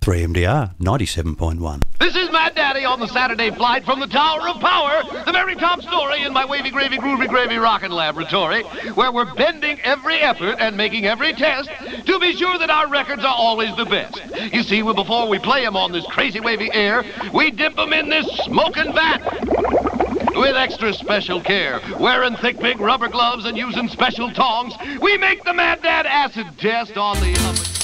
3MDR 97.1. This is Mad Daddy on the Saturday flight from the Tower of Power, the very top story in my wavy, gravy, groovy, gravy rockin' laboratory, where we're bending every effort and making every test to be sure that our records are always the best. You see, before we play them on this crazy wavy air, we dip them in this smoking vat with extra special care. Wearing thick, big rubber gloves and using special tongs, we make the Mad Dad acid test on the